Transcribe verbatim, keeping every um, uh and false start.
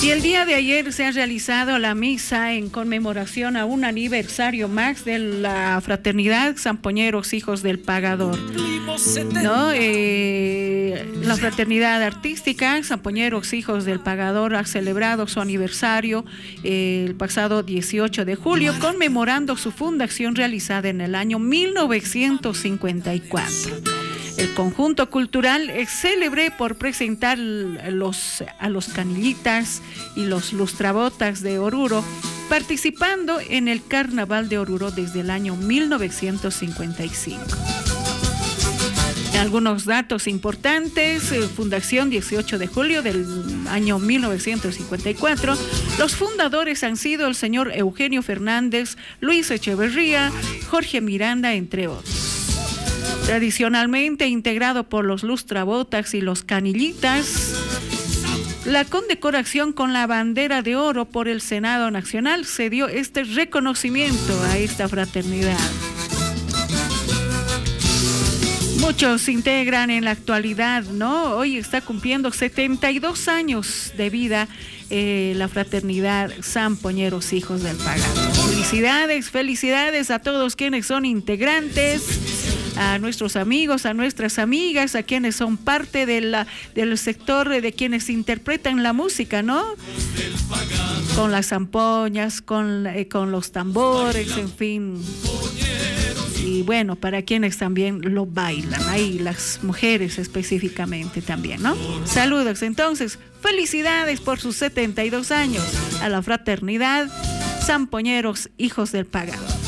Y el día de ayer se ha realizado la misa en conmemoración a un aniversario más de la Fraternidad Zampoñeros Hijos del Pagador, ¿no? Eh, la Fraternidad Artística Zampoñeros Hijos del Pagador ha celebrado su aniversario eh, el pasado dieciocho de julio, conmemorando su fundación realizada en el año mil novecientos cincuenta y cuatro. El conjunto cultural es célebre por presentar los, a los canillitas y los lustrabotas de Oruro, participando en el Carnaval de Oruro desde el año mil novecientos cincuenta y cinco. Algunos datos importantes: fundación dieciocho de julio del año mil novecientos cincuenta y cuatro. Los fundadores han sido el señor Eugenio Fernández, Luis Echeverría, Jorge Miranda, entre otros. Tradicionalmente integrado por los lustrabotas y los canillitas, la condecoración con la bandera de oro por el Senado Nacional se dio este reconocimiento a esta fraternidad. Muchos se integran en la actualidad, ¿no? Hoy está cumpliendo setenta y dos años de vida eh, la fraternidad Zampoñeros Hijos del Pagador. Felicidades, felicidades a todos quienes son integrantes, a nuestros amigos, a nuestras amigas, a quienes son parte de la, del sector de quienes interpretan la música, ¿no? Con las zampoñas, con, eh, con los tambores, en fin. Y bueno, para quienes también lo bailan, ahí las mujeres específicamente también, ¿no? Saludos entonces, felicidades por sus setenta y dos años a la fraternidad Zampoñeros Hijos del Pagador.